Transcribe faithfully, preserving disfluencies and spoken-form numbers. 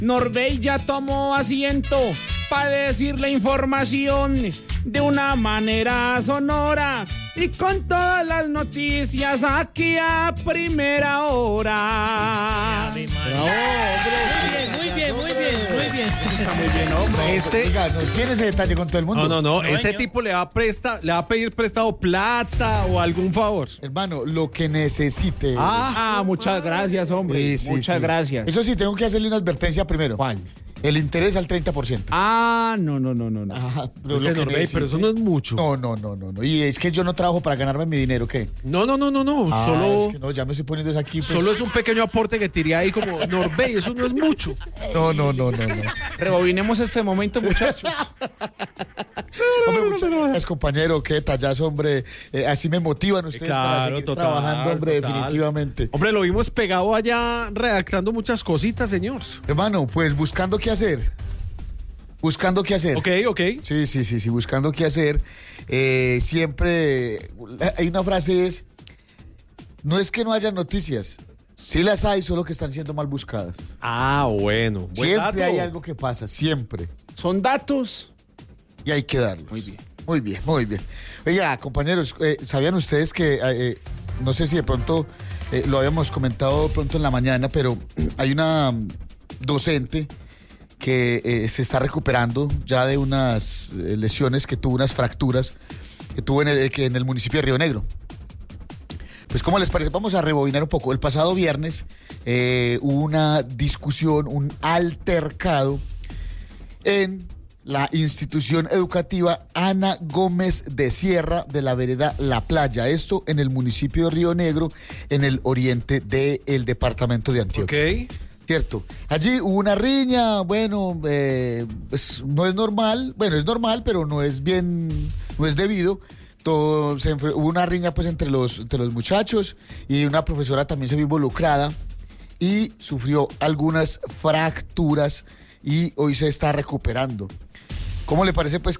Norbey ya tomó asiento para decir la información de una manera sonora y con todas las noticias aquí a primera hora. Bravo, Muy bien, muy bien, muy bien, muy bien. Está muy bien, hombre. Este, Oiga, ¿no tiene ese detalle con todo el mundo? No, no, no. No, Ese señor. tipo le va a presta, le va a pedir prestado plata o algún favor. Hermano, lo que necesite. Ah, Ah, muchas gracias, hombre. Sí, sí, muchas sí. gracias. Eso sí, tengo que hacerle una advertencia primero. ¿Cuál? El interés al treinta por ciento. Ah, no, no, no, no, no. Ajá, pero Ese lo que Norbey, necesite. pero eso no es mucho. No, no, no, no, no. Y es que yo no trabajo para ganarme mi dinero, ¿qué? No, no, no, no, no. Ah, solo, es que no, ya me estoy poniendo eso aquí. Pues. solo es un pequeño aporte que tiré ahí como Norbey, eso no es mucho. No, no, no, no, no. Rebobinemos este momento, muchachos. Hombre, muchas gracias, compañero. Qué detallazo, hombre. Eh, así me motivan ustedes para Claro, seguir total, trabajando, hombre, total. definitivamente. Hombre, lo vimos pegado allá redactando muchas cositas, señor. Hermano, pues buscando qué hacer. Buscando qué hacer. Ok, ok. Sí, sí, sí, sí, buscando qué hacer. Eh, siempre hay una frase es, no es que no haya noticias, sí las hay, solo que están siendo mal buscadas. Ah, bueno. Buen Siempre dato. hay algo que pasa, siempre. Son datos. Y hay que darlos. Muy bien. Muy bien, muy bien. Oiga, compañeros, eh, ¿sabían ustedes que, eh, no sé si de pronto eh, lo habíamos comentado pronto en la mañana, pero hay una mm, docente que eh, se está recuperando ya de unas eh, lesiones que tuvo, unas fracturas que tuvo en el, que en el municipio de Río Negro? Pues, ¿cómo les parece? Vamos a rebobinar un poco. El pasado viernes eh, hubo una discusión, un altercado en la institución educativa Ana Gómez de Sierra de la vereda La Playa. Esto en el municipio de Río Negro, en el oriente del departamento de Antioquia. Ok. Cierto. Allí hubo una riña, bueno, eh, pues no es normal, bueno, es normal, pero no es bien, no es debido. Todo, se enfre- hubo una riña pues entre los, entre los muchachos y una profesora también se vio involucrada y sufrió algunas fracturas y hoy se está recuperando. ¿Cómo le parece pues